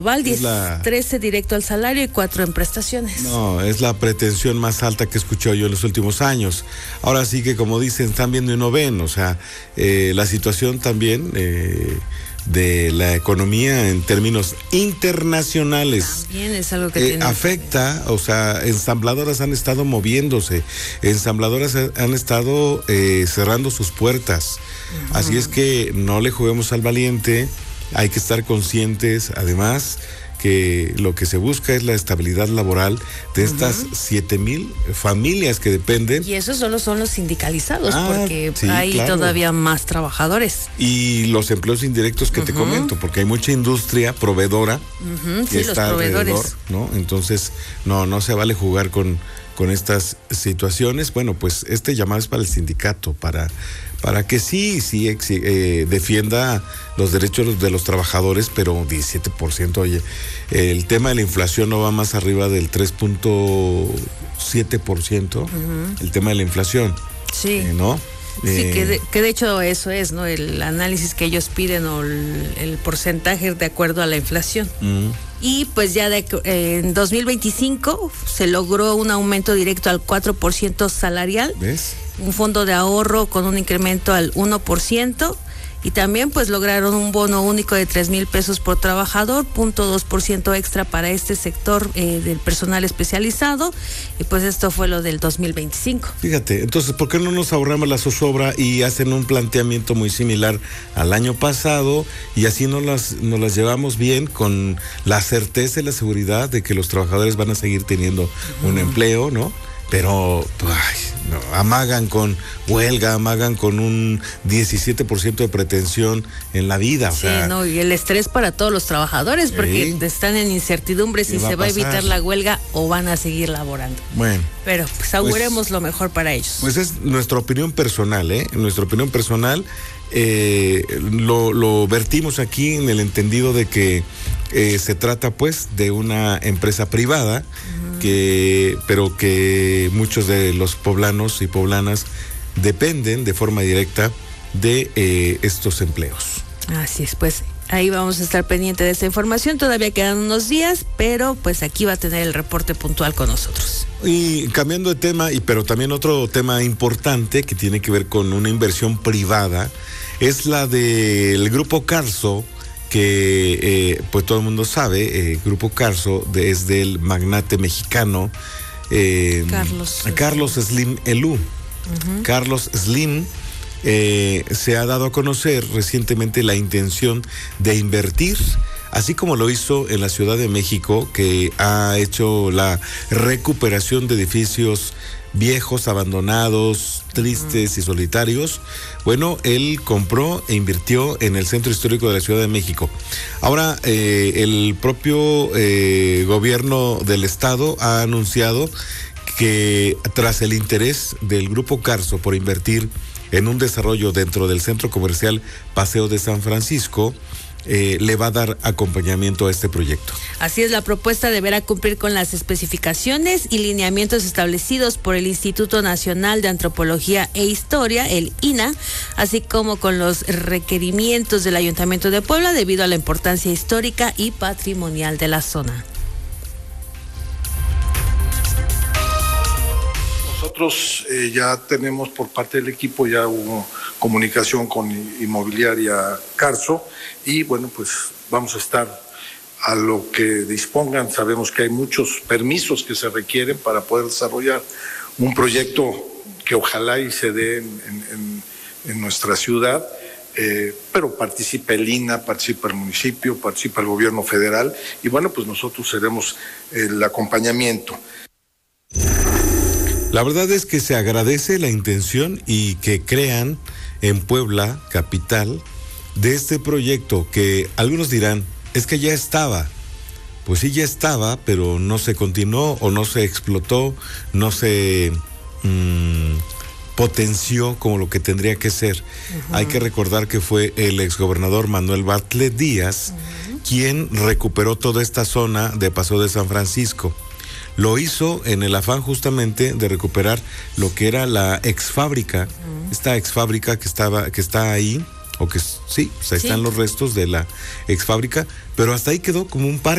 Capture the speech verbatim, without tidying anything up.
diez, la, trece directo al salario y cuatro en prestaciones. No, es la pretensión más alta que he escuchado yo en los últimos años. Ahora sí que, como dicen, están viendo y no ven. O sea, eh, la situación también eh, de la economía en términos internacionales también es algo que eh, tiene afecta. O sea, ensambladoras han estado moviéndose, ensambladoras han estado eh, cerrando sus puertas. Uh-huh. Así es que no le juguemos al valiente. Hay que estar conscientes, además, que lo que se busca es la estabilidad laboral de estas siete mil familias que dependen. Y esos solo son los sindicalizados, ah, porque sí, hay claro. todavía más trabajadores. Y los empleos indirectos que uh-huh. te comento, porque hay mucha industria proveedora uh-huh, que sí, está los proveedores. alrededor, ¿no? Entonces, no, no se vale jugar con, con estas situaciones. Bueno, pues este llamado es para el sindicato, para... para que sí, sí eh, defienda los derechos de los trabajadores, pero diecisiete por ciento, oye, el tema de la inflación no va más arriba del tres punto siete por ciento, uh-huh. el tema de la inflación. Sí. Eh, ¿no? Sí, eh, que, de, que de hecho eso es, ¿no? El análisis que ellos piden o el, el porcentaje de acuerdo a la inflación. Uh-huh. Y pues ya de, eh, en dos mil veinticinco se logró un aumento directo al cuatro por ciento salarial. ¿Ves? Un fondo de ahorro con un incremento al uno por ciento. Y también pues lograron un bono único de tres mil pesos por trabajador, punto dos por ciento extra para este sector eh, del personal especializado. Y pues esto fue lo del dos mil veinticinco. Fíjate, entonces, ¿por qué no nos ahorramos la zozobra y hacen un planteamiento muy similar al año pasado y así nos las, nos las llevamos bien con la certeza y la seguridad de que los trabajadores van a seguir teniendo uh-huh. un empleo, ¿no? Pero ay, no, amagan con huelga, amagan con un diecisiete por ciento de pretensión en la vida. O sí, sea, no, y el estrés para todos los trabajadores, porque ¿sí? están en incertidumbre si va se va a evitar la huelga o van a seguir laborando. Bueno. Pero pues auguremos pues, lo mejor para ellos. Pues es nuestra opinión personal, ¿eh? Nuestra opinión personal eh, lo, lo vertimos aquí en el entendido de que eh, se trata pues de una empresa privada, uh-huh. que pero que muchos de los poblanos y poblanas dependen de forma directa de eh, estos empleos. Así es, pues ahí vamos a estar pendiente de esta información. Todavía quedan unos días, pero pues aquí va a tener el reporte puntual con nosotros. Y cambiando de tema, y pero también otro tema importante que tiene que ver con una inversión privada, es la del Grupo Carso, que eh, pues todo el mundo sabe, eh, Grupo Carso de, es del magnate mexicano eh, Carlos, Carlos Slim Elú. Uh-huh. Carlos Slim eh, se ha dado a conocer recientemente la intención de invertir, así como lo hizo en la Ciudad de México, que ha hecho la recuperación de edificios viejos, abandonados, tristes uh-huh. y solitarios. Bueno, él compró e invirtió en el Centro Histórico de la Ciudad de México. Ahora, eh, el propio eh, gobierno del estado ha anunciado que tras el interés del Grupo Carso por invertir en un desarrollo dentro del Centro Comercial Paseo de San Francisco, Eh, le va a dar acompañamiento a este proyecto. Así es, la propuesta deberá cumplir con las especificaciones y lineamientos establecidos por el Instituto Nacional de Antropología e Historia, el I N A, así como con los requerimientos del Ayuntamiento de Puebla debido a la importancia histórica y patrimonial de la zona. Nosotros eh, ya tenemos por parte del equipo, ya hubo comunicación con Inmobiliaria Carso y bueno, pues vamos a estar a lo que dispongan. Sabemos que hay muchos permisos que se requieren para poder desarrollar un proyecto que ojalá y se dé en, en, en nuestra ciudad, eh, pero participa el I N A, participa el municipio, participa el gobierno federal y bueno, pues nosotros seremos el acompañamiento. La verdad es que se agradece la intención y que crean en Puebla, capital, de este proyecto que algunos dirán, es que ya estaba. Pues sí, ya estaba, pero no se continuó o no se explotó, no se mmm, potenció como lo que tendría que ser. Uh-huh. Hay que recordar que fue el exgobernador Manuel Bartlett Díaz uh-huh. quien recuperó toda esta zona de Paseo de San Francisco. Lo hizo en el afán justamente de recuperar lo que era la exfábrica, uh-huh. esta exfábrica que estaba, que está ahí, o que sí, o sea, sí, están los restos de la exfábrica, pero hasta ahí quedó como un parque.